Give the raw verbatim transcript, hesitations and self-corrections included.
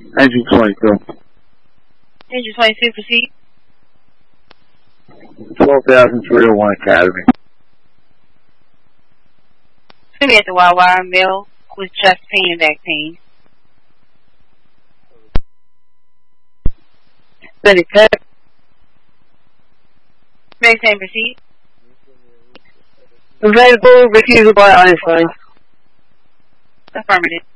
Engine twenty-two. Engine twenty-two, proceed. twelve thousand three oh one Academy. It's going to be at the Wawa, male with chest pain and back pain. thirty-seven. Maintain, proceed. Available, refusal by Einstein. Affirmative.